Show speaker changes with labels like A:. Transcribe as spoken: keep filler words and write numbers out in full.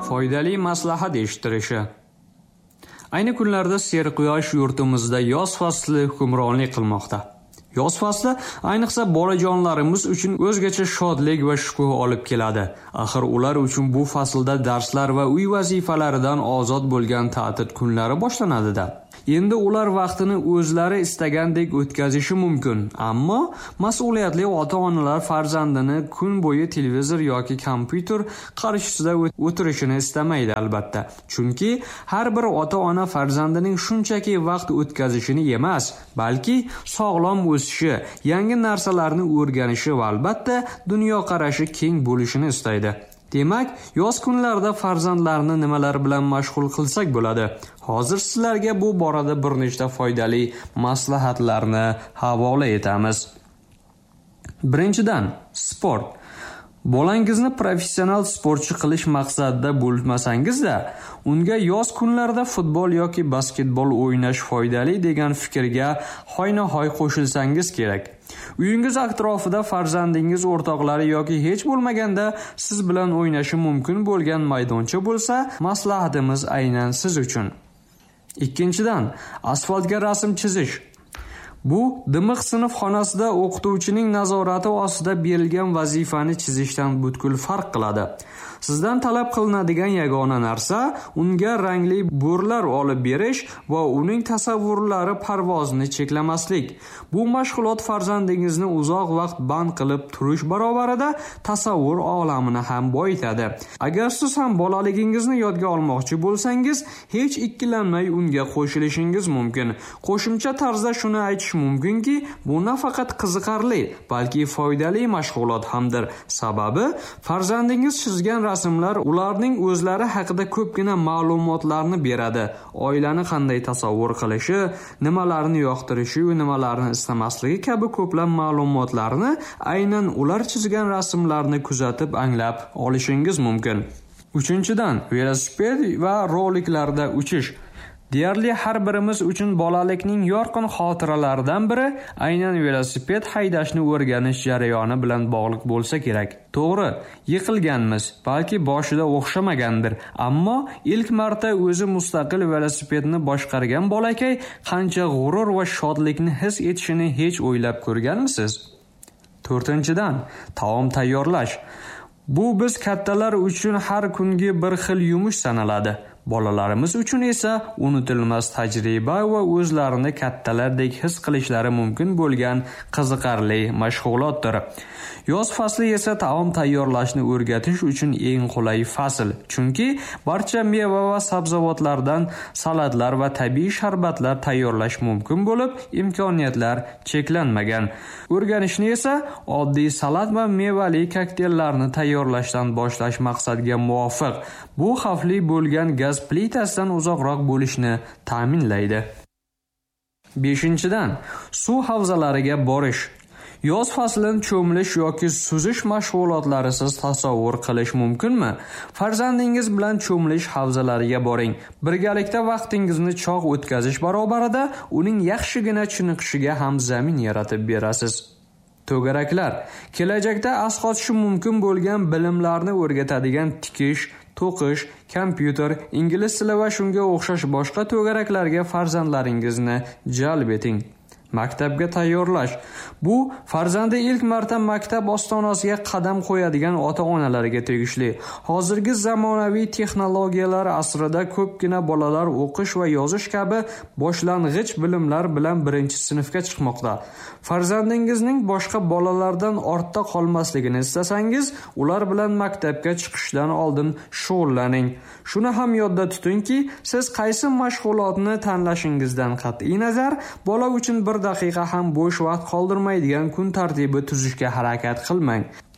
A: foydali maslahat eshittirishi. Ayni kunlarda serquyosh yurtimizda yoz fasli hukmronlik qilmoqda. Yoz fasli ayniqsa bolajonlarimiz uchun o'zgacha shodlik va shukuh olib keladi. Axir ular uchun bu faslda darslar va uy vazifalaridan ozod bo'lgan ta'til kunlari boshlanadi-da. Endi ular vaqtini o'zlari istagandek o'tkazishi mumkin, ammo mas'uliyatli ota-onalar farzandini kun bo'yi televizor yoki kompyuter qarshisida o'tirishini istamaydi albatta. Chunki har bir ota-ona farzandining shunchaki vaqt o'tkazishini emas, balki sog'lom o'sishi, yangi narsalarni o'rganishi va albatta dunyoqarashi keng bo'lishini istaydi. Demak, yoz kunlarida farzandlarni nimalar bilan mashg'ul qilsak bo'ladi? Hozir sizlarga bu borada bir nechta foydali maslahatlarni havola etamiz. Birinchidan, sport. Bolangizni professional sportchi qilish maqsadida bo'lmasangiz-da, unga yoz kunlarida futbol yoki basketbol o'ynash foydali degan fikrga hoyna-hoy qo'shilsangiz kerak. Uyingiz atrofida farzandingiz o'rtoqlari yoki hech bo'lmaganda siz bilan o'ynashi mumkin bo'lgan maydoncha bo'lsa, maslahatimiz aynan siz uchun. Ikkinchidan, asfaltga rasm chizish. Bu dimiq sinf xonasida o'qituvchining nazorati ostida berilgan vazifani chizishdan butkul farq qiladi. Sizdan talab qilinadigan yagona narsa unga rangli bo'rlar olib berish va uning tasavvurlari parvozini cheklamaslik. Bu mashg'ulot farzandingizni uzoq vaqt band qilib turish barobarida tasavvur olamini ham boyitadi. Agar siz ham bolaligingizni yodga olmoqchi bo'lsangiz, hech ikkilanmay unga qo'shilishingiz mumkin. Qo'shimcha tarzda shuni aytish mumkinki, bu nafaqat qiziqarli, balki foydali mashg'ulot hamdir. Sababi, farzandingiz chizgan rasmlar ularning o'zlari haqida ko'pgina ma'lumotlarni beradi. Oilani qanday tasavvur qilishi, nimalarni yoqtirishi va nimalarni istamasligi kabi ko'plab ma'lumotlarni aynan ular chizgan rasmlarni kuzatib anglab olishingiz mumkin. Uchinchidan, velosiped va roliklarda uchish. Deyarli har birimiz uchun bolalikning yorqin xotiralaridan biri aynan velosiped haydashni o'rganish jarayoni bilan bog'liq bo'lsa kerak. To'g'ri, yiqilganmiz, balki boshida o'xshamagandir, ammo ilk marta o'zi mustaqil velosipedni boshqargan bolakay qancha g'urur va shodlikni his etishini hech o'ylab ko'rganmisiz? To'rtinchidan, taom tayyorlash. Bu biz kattalar uchun har kungi bir xil yumush sanaladi. Bolalarimiz uchun esa unutilmas tajriba va o'zlarini kattalardek his qilishlari mumkin bo'lgan qiziqarli mashg'ulotdir. Yoz fasli esa taom tayyorlashni o'rgatish uchun eng qulay fasl. Chunki barcha meva va sabzavotlardan salatlar va tabiiy sharbatlar tayyorlash mumkin bo'lib, imkoniyatlar cheklanmagan. O'rganishni esa oddiy salat va mevali kokteyllarni tayyorlashdan boshlash maqsadga muvofiq. Bu xavfli bo'lgan gaz plitasidan uzoqroq bo'lishni ta'minlaydi. Beshinchidan, suv havzalariga borish. Yoz faslini cho'milish yoki suzish mashg'ulotlarisiz tasavvur qilish mumkinmi? Farzandingiz bilan cho'milish havzalariga boring. Birgalikda vaqtingizni chog' o'tkazish barobarida uning yaxshigina chiniqishiga ham zamin yaratib berasiz. To'garaklar. Kelajakda asqotishi mumkin bo'lgan bilimlarni o'rgatadigan tikish, to'qish, kompyuter, ingliz tili va shunga o'xshash boshqa to'garaklarga farzandlaringizni jalb eting. Maktabga tayyorlash. Bu farzandi ilk marta maktab ostonasiga qadam qo'yadigan ota-onalarga tegishli. Hozirgi zamonaviy texnologiyalar asrida ko'pgina bolalar o'qish va yozish kabi boshlang'ich bilimlar bilan birinchi sinfga chiqmoqda. Farzandingizning boshqa bolalardan ortda qolmasligini istasangiz, ular bilan maktabga chiqishdan oldin shug'ullaning. Shuni ham yodda tutingki, siz qaysi mashg'ulotni tanlashingizdan qat'iy nazar, bola uchun bir daqiqa ham bo'sh vaqt qoldirmaydigan kun tartibi tuzishga harakat qilmang.